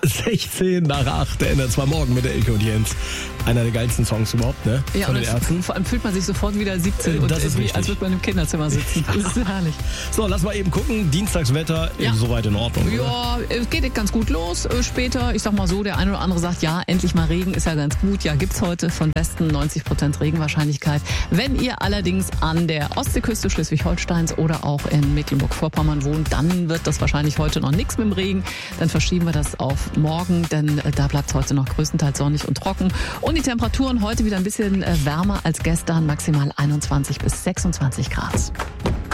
16 nach 8, der NDR 2 Morgen mit der Ilke und Jens. Einer der geilsten Songs überhaupt, ne? Ja, von den Ärzten. Vor allem fühlt man sich sofort wieder 17 und das ist richtig. als würde man im Kinderzimmer sitzen. Das ist herrlich. So, lass mal eben gucken. Dienstagswetter soweit in Ordnung. Ja, es geht ganz gut los. Später, ich sag mal so, der eine oder andere sagt, ja, endlich mal Regen, ist ja ganz gut. Ja, gibt's heute von Westen 90% Regenwahrscheinlichkeit. Wenn ihr allerdings an der Ostseeküste Schleswig-Holsteins oder auch in Mecklenburg-Vorpommern wohnt, dann wird das wahrscheinlich heute noch nichts mit dem Regen. Dann verschieben wir das auf morgen, denn da bleibt es heute noch größtenteils sonnig und trocken. Und die Temperaturen heute wieder ein bisschen wärmer als gestern, maximal 21 bis 26 Grad.